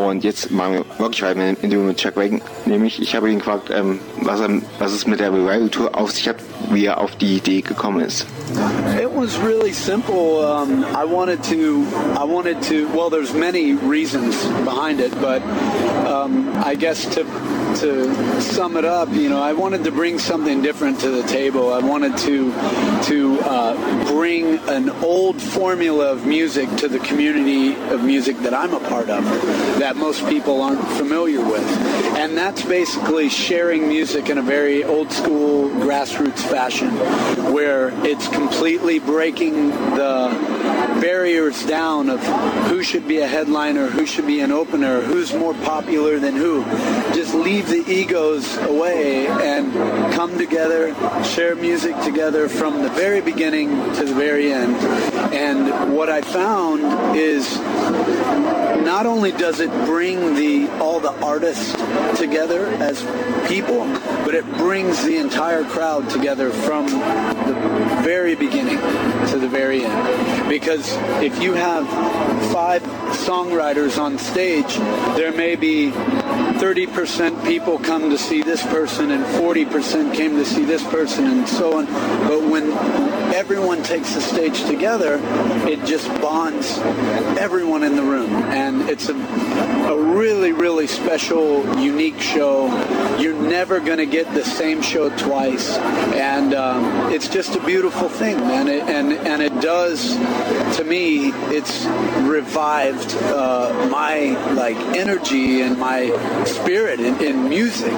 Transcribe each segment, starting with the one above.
Und jetzt machen wir wirklich weiter mit dem Interview mit Chuck Ragan. Nämlich, ich habe ihn gefragt, was es mit der Revival Tour auf sich hat, wie er auf die Idee gekommen ist. It was really simple. I wanted to, well, there's many reasons behind it, but I guess to sum it up, I wanted to bring something different to the table. I wanted to bring an old formula of music to the community of music that I'm a part of, that most people aren't familiar with. And that's basically sharing music in a very old school grassroots fashion, where it's completely breaking the barriers down of who should be a headliner, who should be an opener, who's more popular than who. Just leave the egos away and come together, share music together from the very beginning to the very end. And what I found is not only does it bring all the artists together as people, but it brings the entire crowd together from the very beginning to the very end. Because if you have 5 songwriters on stage, there may be 30% people come to see this person and 40% came to see this person and so on. But when everyone takes the stage together, it just bonds everyone in the room. And it's a really, really special, unique show. You're never going to get the same show twice. And it's just a beautiful thing, man. And it does, to me, it's revived my energy and my spirit in music.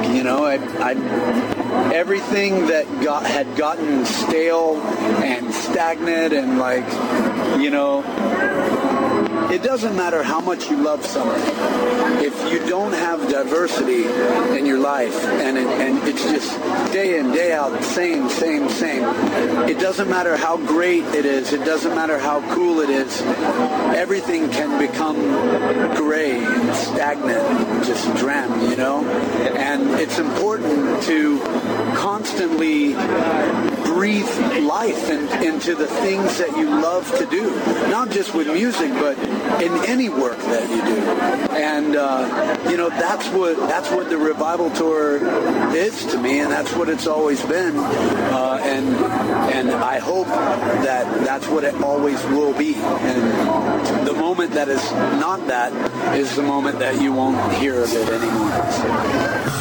Everything that had gotten stale and stagnant and it doesn't matter how much you love something. If you don't have diversity in your life and it's just day in, day out, same. It doesn't matter how great it is. It doesn't matter how cool it is. Everything can become gray and stagnant, just drab, And it's important to constantly breathe life into the things that you love to do. Not just with music, but in any work that you do. And that's what the Revival Tour is to me, and that's what it's always been. And I hope that that's what it always will be. And the moment that is not that is the moment that you won't hear of it anymore. So.